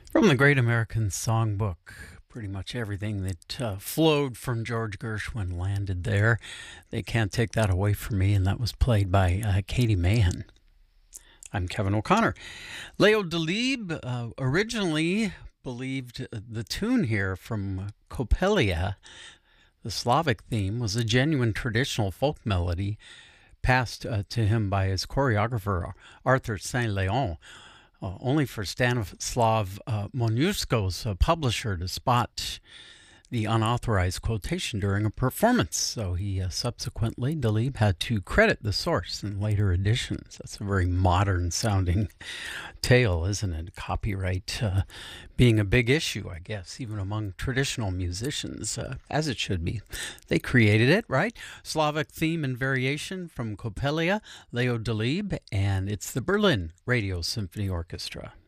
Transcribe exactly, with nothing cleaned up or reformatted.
From the Great American Songbook, pretty much everything that uh, flowed from George Gershwin landed there. They can't take that away from me, and that was played by uh, Katie Mahan. I'm Kevin O'Connor. Leo Delibes uh, originally believed the tune here from Coppelia, the Slavic theme, was a genuine traditional folk melody passed uh, to him by his choreographer Arthur Saint Leon. Uh, only for Stanislav uh, Moniuszko's uh, publisher to spot the unauthorized quotation during a performance. So he uh, subsequently, Delibes, had to credit the source in later editions. That's a very modern sounding tale, isn't it? Copyright uh, being a big issue, I guess, even among traditional musicians, uh, as it should be. They created it, right? Slavic theme and variation from Coppelia, Leo Delibes, and it's the Berlin Radio Symphony Orchestra.